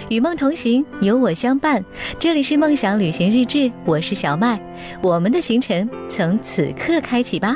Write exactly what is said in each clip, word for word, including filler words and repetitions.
与梦同行，有我相伴。这里是梦想旅行日志，我是小麦。我们的行程从此刻开启吧。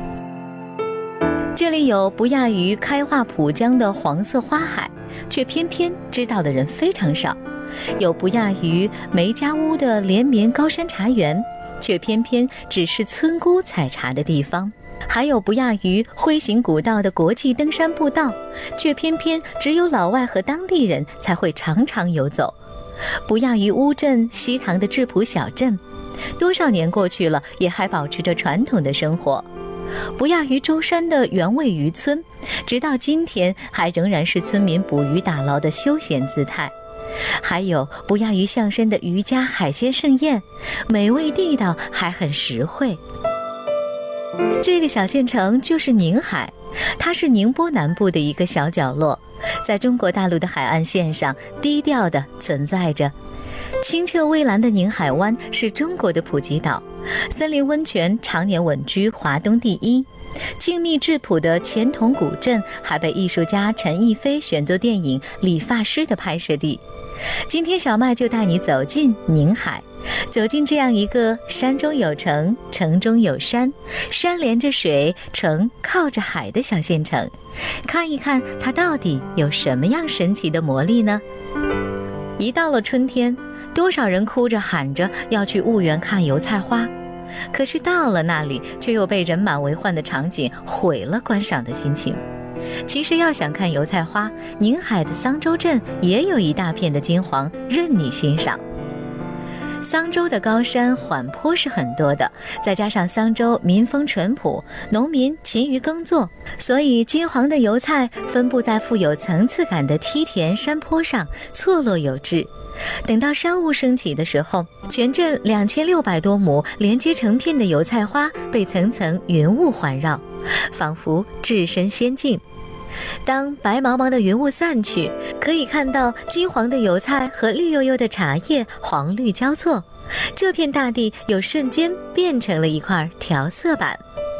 这里有不亚于开化浦江的黄色花海，却偏偏知道的人非常少；有不亚于梅家坞的连绵高山茶园，却偏偏只是村姑采茶的地方；还有不亚于辉行古道的国际登山步道，却偏偏只有老外和当地人才会常常游走；不亚于乌镇西塘的质朴小镇，多少年过去了，也还保持着传统的生活；不亚于舟山的原味渔村，直到今天还仍然是村民捕鱼打捞的休闲姿态；还有不亚于象山的渔家海鲜盛宴，美味地道还很实惠。这个小县城就是宁海，它是宁波南部的一个小角落，在中国大陆的海岸线上低调地存在着。清澈蔚蓝的宁海湾是中国的普吉岛，森林温泉常年稳居华东第一。静谧质朴的钱塘古镇还被艺术家陈逸飞选作电影《理发师》的拍摄地。今天小麦就带你走进宁海，走进这样一个山中有城，城中有山，山连着水，城靠着海的小县城，看一看它到底有什么样神奇的魔力呢？一到了春天，多少人哭着喊着要去婺源看油菜花，可是到了那里，却又被人满为患的场景毁了观赏的心情。其实要想看油菜花，宁海的桑洲镇也有一大片的金黄任你欣赏。桑洲的高山缓坡是很多的，再加上桑洲民风淳朴，农民勤于耕作，所以金黄的油菜分布在富有层次感的梯田山坡上，错落有致。等到山雾升起的时候，全镇两千六百多亩连接成片的油菜花被层层云雾环绕，仿佛置身仙境。当白茫茫的云雾散去，可以看到金黄的油菜和绿油油的茶叶黄绿交错，这片大地又瞬间变成了一块调色板。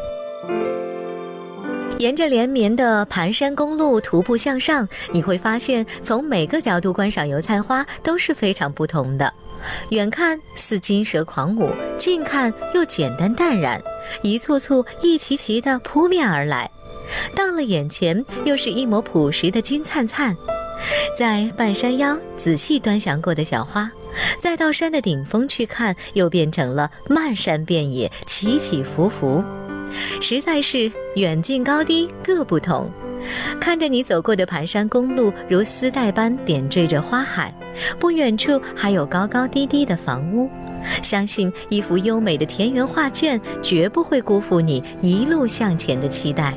沿着连绵的盘山公路徒步向上，你会发现从每个角度观赏油菜花都是非常不同的。远看似金蛇狂舞，近看又简单淡然，一簇簇一齐齐地扑面而来。到了眼前，又是一抹朴实的金灿灿。在半山腰仔细端详过的小花，再到山的顶峰去看，又变成了漫山遍野，起起伏伏，实在是远近高低各不同。看着你走过的盘山公路如丝带般点缀着花海，不远处还有高高低低的房屋，相信一幅优美的田园画卷绝不会辜负你一路向前的期待。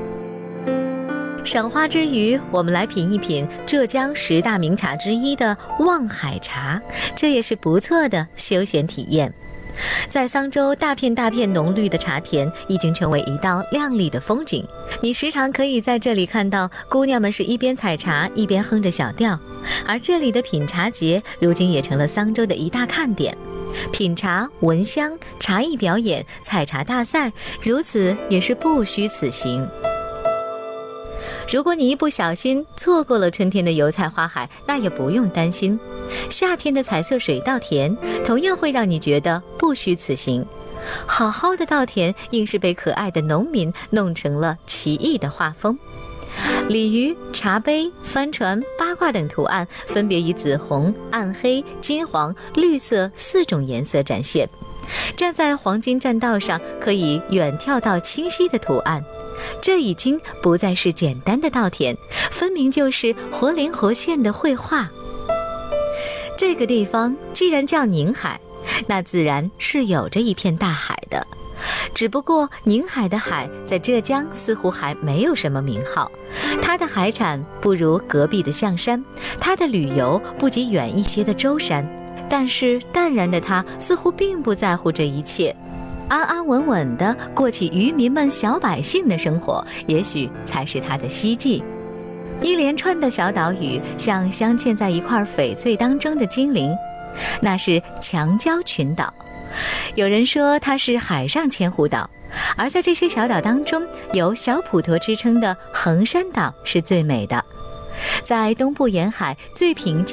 赏花之余，我们来品一品浙江十大名茶之一的望海茶，这也是不错的休闲体验。在桑洲，大片大片浓绿的茶田已经成为一道亮丽的风景，你时常可以在这里看到姑娘们是一边采茶一边哼着小调。而这里的品茶节如今也成了桑洲的一大看点，品茶、闻香、茶艺表演、采茶大赛，如此也是不虚此行。如果你一不小心错过了春天的油菜花海，那也不用担心，夏天的彩色水稻田同样会让你觉得不虚此行。好好的稻田硬是被可爱的农民弄成了奇异的画风，鲤鱼、茶杯、帆船、八卦等图案分别以紫红、暗黑、金黄、绿色四种颜色展现。站在黄金栈道上，可以远眺到清晰的图案，这已经不再是简单的稻田，分明就是活灵活现的绘画。这个地方既然叫宁海，那自然是有着一片大海的。只不过宁海的海在浙江似乎还没有什么名号，它的海产不如隔壁的象山，它的旅游不及远一些的舟山，但是淡然的他似乎并不在乎这一切，安安稳稳地过起渔民们小百姓的生活，也许才是他的希冀。一连串的小岛屿像镶嵌在一块翡翠当中的精灵，那是强礁群岛。有人说它是海上千湖岛，而在这些小岛当中，有小普陀之称的衡山岛是最美的。在东部沿海最平静